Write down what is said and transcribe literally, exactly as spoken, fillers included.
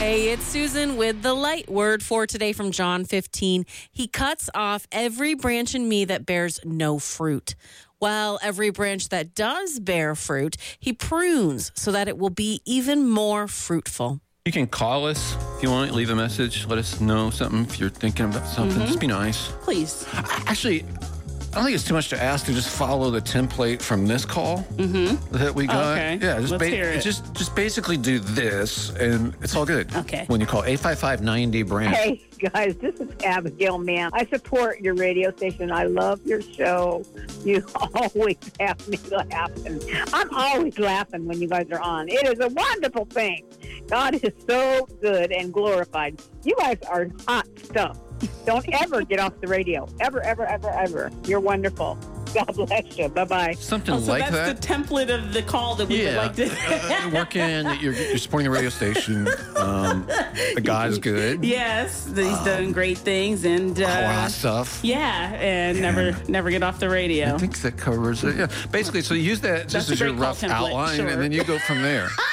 Hey, it's Susan with the light word for today from John fifteen. He cuts off every branch in me that bears no fruit, while every branch that does bear fruit, he prunes so that it will be even more fruitful. You can call us if you want, leave a message, let us know something if you're thinking about something. Mm-hmm. Just be nice. Please. Actually, I don't think it's too much to ask to just follow the template from this call mm-hmm. that we got. Oh, okay. Yeah, just, Let's ba- hear it. just just basically do this, and it's all good. Okay. When you call eight five five, nine zero, brand. Hey, guys, this is Abigail, man. I support your radio station. I love your show. You always have me laughing. I'm always laughing when you guys are on. It is a wonderful thing. God is so good and glorified. You guys are hot stuff. Don't ever get off the radio. Ever, ever, ever, ever. You're wonderful. God bless you. Bye-bye. Something Oh, so like that's that. the template of the call that we would Yeah, like to... uh, working. You're, you're supporting the radio station. Um, the guy's good. Yes, he's Um, done great things, and uh, A lot of stuff. yeah, and never, never get off the radio. I think that covers it. Yeah, basically, so use that just That's a as your great call rough template, outline, sure. and then you go from there.